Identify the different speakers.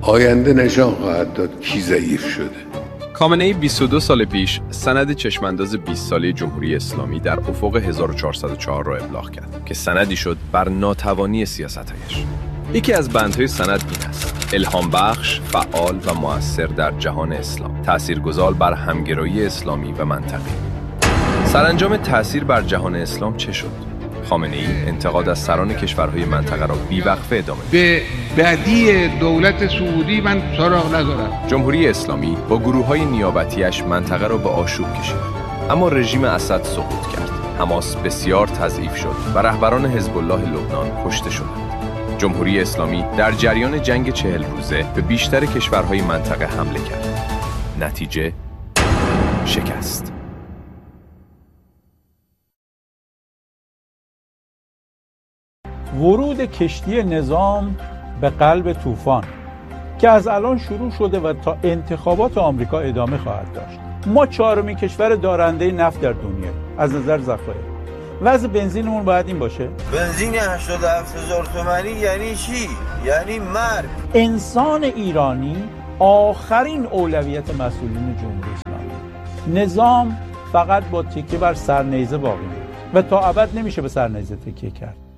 Speaker 1: آینده نشان خواهد داد کی ضعیف شده.
Speaker 2: خامنه‌ای 22 سال پیش سند چشمانداز 20 ساله جمهوری اسلامی در افق 1404 را ابلاغ کرد که سندی شد بر ناتوانی سیاست‌هایش. یکی از بندهای سند این است: الهام بخش، فعال و مؤثر در جهان اسلام، تاثیرگذار بر همگرایی اسلامی و منطقه‌ای. سرانجام تأثیر بر جهان اسلام چه شد؟ خامنه‌ای انتقاد از سران کشورهای منطقه را بی‌وقفه ادامه داد.
Speaker 3: به بدی دولت سعودی من سراغ ندارم.
Speaker 2: جمهوری اسلامی با گروه‌های نیابتیش منطقه را به آشوب کشید، اما رژیم اسد سقوط کرد. حماس بسیار تضعیف شد و رهبران حزب الله لبنان کشته شدند. جمهوری اسلامی در جریان جنگ 40 روزه به بیشتر کشورهای منطقه حمله کرد. نتیجه شکست.
Speaker 4: ورود کشتی نظام به قلب طوفان که از الان شروع شده و تا انتخابات آمریکا ادامه خواهد داشت. ما چهارمین کشور دارنده نفت در دنیا از نظر ذخایر. وضع بنزینمون باید این باشه.
Speaker 5: بنزین 87,000 تومانی یعنی چی؟ یعنی مرگ.
Speaker 4: انسان ایرانی آخرین اولویت مسئولین جمهوری اسلامی. نظام فقط با تکیه بر سرنیزه باقی میمونه و تا ابد نمیشه به سرنیزه تکیه کرد.